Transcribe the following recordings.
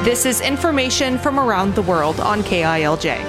This is information from around the world on KILJ.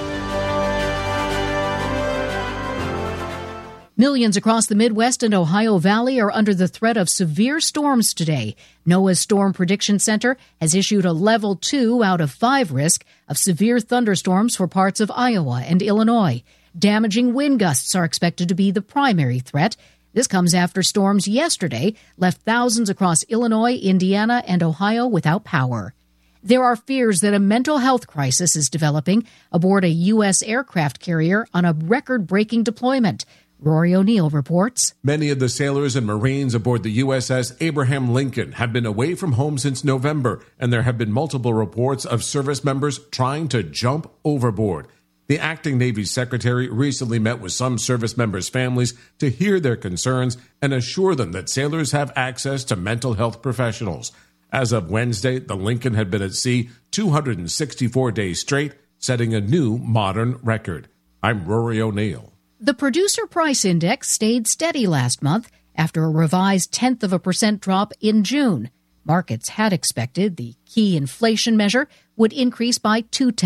Millions across the Midwest and Ohio Valley are under the threat of severe storms today. NOAA's Storm Prediction Center has issued a level 2 out of 5 risk of severe thunderstorms for parts of Iowa and Illinois. Damaging wind gusts are expected to be the primary threat. This comes after storms yesterday left thousands across Illinois, Indiana, and Ohio without power. There are fears that a mental health crisis is developing aboard a U.S. aircraft carrier on a record-breaking deployment. Rory O'Neill reports. Many of the sailors and Marines aboard the USS Abraham Lincoln have been away from home since November, and there have been multiple reports of service members trying to jump overboard. The acting Navy secretary recently met with some service members' families to hear their concerns and assure them that sailors have access to mental health professionals. As of Wednesday, the Lincoln had been at sea 264 days straight, setting a new modern record. I'm Rory O'Neill. The Producer Price Index stayed steady last month after a revised 0.1% drop in June. Markets had expected the key inflation measure would increase by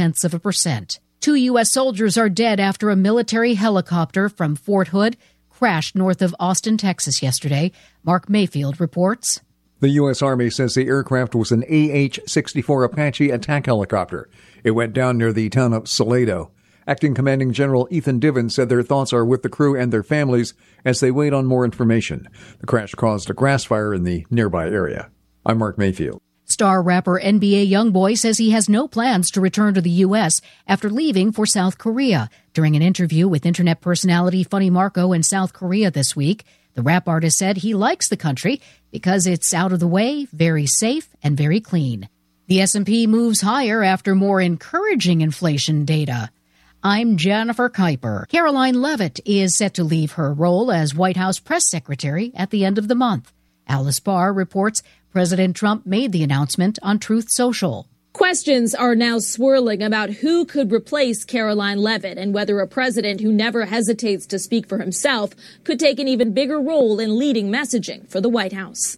0.2%. 2 U.S. soldiers are dead after a military helicopter from Fort Hood crashed north of Austin, Texas yesterday. Mark Mayfield reports. The U.S. Army says the aircraft was an AH-64 Apache attack helicopter. It went down near the town of Salado. Acting Commanding General Ethan Divins said their thoughts are with the crew and their families as they wait on more information. The crash caused a grass fire in the nearby area. I'm Mark Mayfield. Star rapper NBA Youngboy says he has no plans to return to the U.S. after leaving for South Korea. During an interview with internet personality Funny Marco in South Korea this week, the rap artist said he likes the country because it's out of the way, very safe, and very clean. The S&P moves higher after more encouraging inflation data. I'm Jennifer Kuiper. Caroline Leavitt is set to leave her role as White House press secretary at the end of the month. Alice Barr reports President Trump made the announcement on Truth Social. Questions are now swirling about who could replace Caroline Leavitt and whether a president who never hesitates to speak for himself could take an even bigger role in leading messaging for the White House.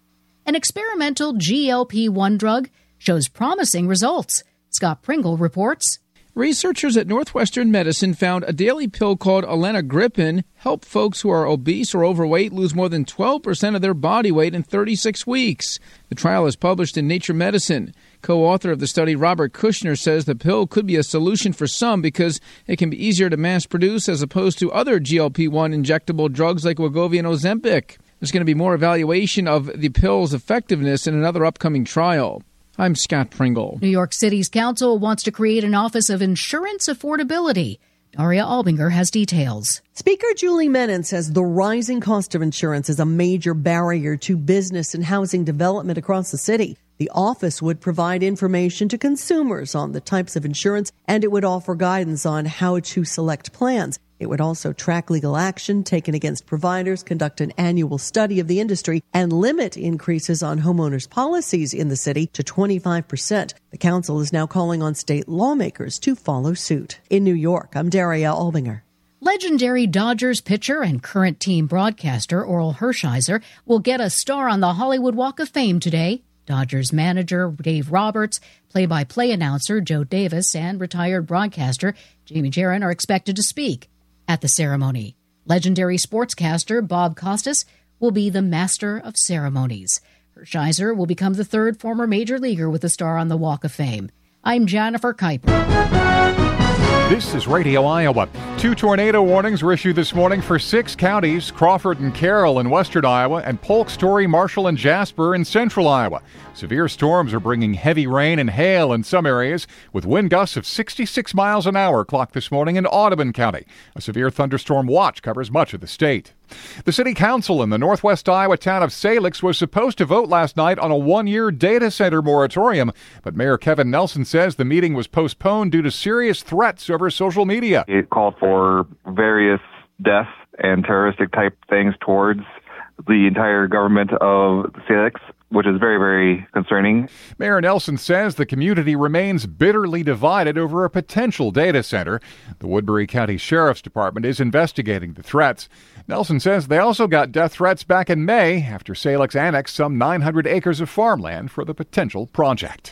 An experimental GLP-1 drug shows promising results. Scott Pringle reports. Researchers at Northwestern Medicine found a daily pill called alenagripin helped folks who are obese or overweight lose more than 12% of their body weight in 36 weeks. The trial is published in Nature Medicine. Co-author of the study, Robert Kushner, says the pill could be a solution for some because it can be easier to mass produce as opposed to other GLP-1 injectable drugs like Wegovy and Ozempic. There's going to be more evaluation of the pill's effectiveness in another upcoming trial. I'm Scott Pringle. New York City's council wants to create an Office of Insurance Affordability. Daria Albinger has details. Speaker Julie Menon says the rising cost of insurance is a major barrier to business and housing development across the city. The office would provide information to consumers on the types of insurance, and it would offer guidance on how to select plans. It would also track legal action taken against providers, conduct an annual study of the industry, and limit increases on homeowners' policies in the city to 25%. The council is now calling on state lawmakers to follow suit. In New York, I'm Daria Albinger. Legendary Dodgers pitcher and current team broadcaster Oral Hershiser will get a star on the Hollywood Walk of Fame today. Dodgers manager Dave Roberts, play-by-play announcer Joe Davis, and retired broadcaster Jamie Jarren are expected to speak at the ceremony. Legendary sportscaster Bob Costas will be the master of ceremonies. Hershiser will become the third former major leaguer with a star on the Walk of Fame. I'm Jennifer Kuiper. This is Radio Iowa. 2 tornado warnings were issued this morning for 6 counties, Crawford and Carroll in western Iowa, and Polk, Story, Marshall, and Jasper in central Iowa. Severe storms are bringing heavy rain and hail in some areas, with wind gusts of 66 miles an hour clocked this morning in Audubon County. A severe thunderstorm watch covers much of the state. The city council in the northwest Iowa town of Salix was supposed to vote last night on a 1-year data center moratorium, but Mayor Kevin Nelson says the meeting was postponed due to serious threats over social media. It called for various death and terroristic type things towards the entire government of Salix, which is very, very concerning. Mayor Nelson says the community remains bitterly divided over a potential data center. The Woodbury County Sheriff's Department is investigating the threats. Nelson says they also got death threats back in May after Salix annexed some 900 acres of farmland for the potential project.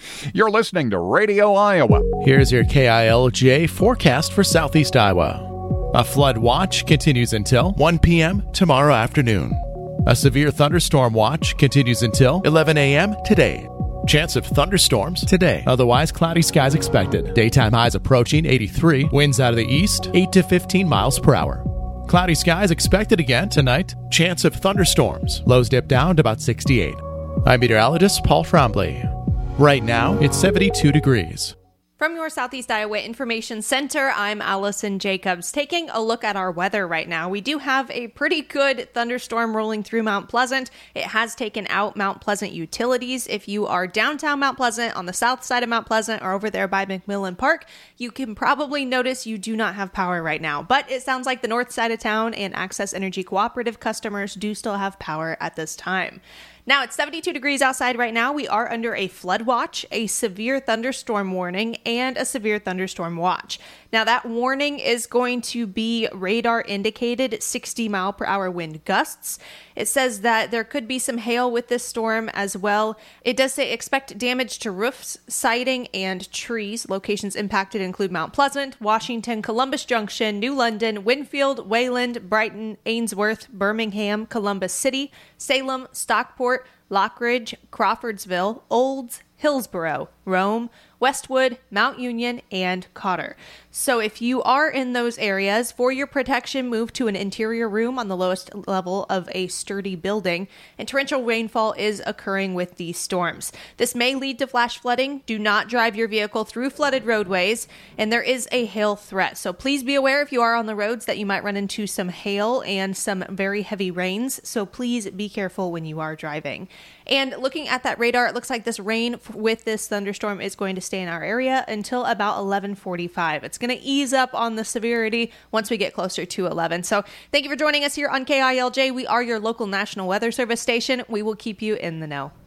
You're listening to Radio Iowa. Here's your KILJ forecast for Southeast Iowa. A flood watch continues until 1 p.m. tomorrow afternoon. A severe thunderstorm watch continues until 11 a.m. today. Chance of thunderstorms today. Otherwise, cloudy skies expected. Daytime highs approaching 83. Winds out of the east, 8 to 15 miles per hour. Cloudy skies expected again tonight. Chance of thunderstorms. Lows dip down to about 68. I'm meteorologist Paul Frombley. Right now, it's 72 degrees. From your Southeast Iowa Information Center, I'm Allison Jacobs. Taking a look at our weather right now, we do have a pretty good thunderstorm rolling through Mount Pleasant. It has taken out Mount Pleasant utilities. If you are downtown Mount Pleasant, on the south side of Mount Pleasant, or over there by McMillan Park, you can probably notice you do not have power right now. But it sounds like the north side of town and Access Energy Cooperative customers do still have power at this time. Now, it's 72 degrees outside right now. We are under a flood watch, a severe thunderstorm warning, and a severe thunderstorm watch. Now, that warning is going to be radar indicated 60 mile per hour wind gusts. It says that there could be some hail with this storm as well. It does say expect damage to roofs, siding, and trees. Locations impacted include Mount Pleasant, Washington, Columbus Junction, New London, Winfield, Wayland, Brighton, Ainsworth, Birmingham, Columbus City, Salem, Stockport, Lockridge, Crawfordsville, Olds, Hillsborough, Rome, Westwood, Mount Union, and Cotter. So if you are in those areas, for your protection, move to an interior room on the lowest level of a sturdy building. And torrential rainfall is occurring with these storms. This may lead to flash flooding. Do not drive your vehicle through flooded roadways. And there is a hail threat. So please be aware if you are on the roads that you might run into some hail and some very heavy rains. So please be careful when you are driving. And looking at that radar, it looks like this rain with this thunderstorm is going to stay in our area until about 11:45. It's going to ease up on the severity once we get closer to 11. So thank you for joining us here on KILJ. We are your local National Weather Service station. We will keep you in the know.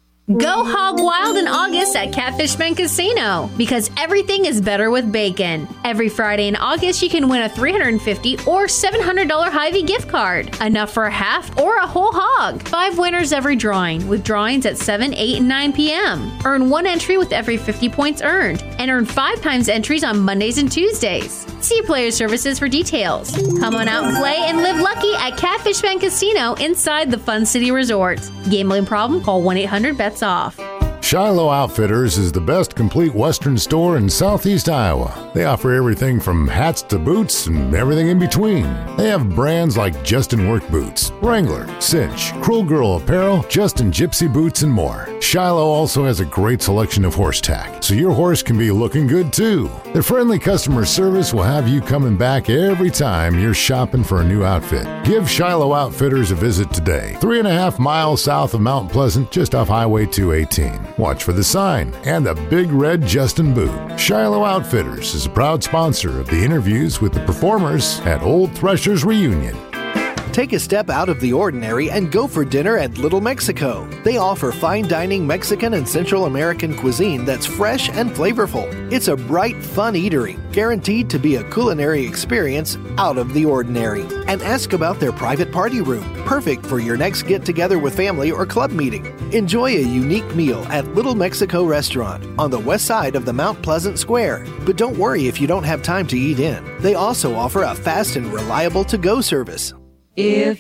Go hog wild in August at Catfish Bend Casino, because everything is better with bacon. Every Friday in August, you can win a $350 or $700 Hy-Vee gift card, enough for a half or a whole hog. 5 winners every drawing, with drawings at 7, 8, and 9 p.m. Earn 1 entry with every 50 points earned, and earn 5 times entries on Mondays and Tuesdays. See Player Services for details. Come on out and play and live lucky at Catfish Bend Casino inside the Fun City Resort. Gambling problem? Call 1-800-BETS-OFF. Shiloh Outfitters is the best complete Western store in Southeast Iowa. They offer everything from hats to boots and everything in between. They have brands like Justin Work Boots, Wrangler, Cinch, Cruel Girl Apparel, Justin Gypsy Boots, and more. Shiloh also has a great selection of horse tack, so your horse can be looking good too. Their friendly customer service will have you coming back every time you're shopping for a new outfit. Give Shiloh Outfitters a visit today, 3.5 miles south of Mount Pleasant, just off Highway 218. Watch for the sign and the big red Justin boot. Shiloh Outfitters is a proud sponsor of the interviews with the performers at Old Threshers Reunion. Take a step out of the ordinary and go for dinner at Little Mexico. They offer fine dining Mexican and Central American cuisine that's fresh and flavorful. It's a bright, fun eatery, guaranteed to be a culinary experience out of the ordinary. And ask about their private party room, perfect for your next get-together with family or club meeting. Enjoy a unique meal at Little Mexico Restaurant on the west side of the Mount Pleasant Square. But don't worry if you don't have time to eat in. They also offer a fast and reliable to-go service. If